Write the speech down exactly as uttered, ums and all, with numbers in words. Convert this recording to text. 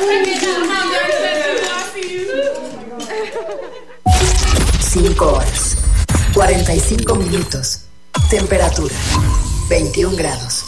Cinco horas, cuarenta y cinco minutos. Temperatura, veintiún grados.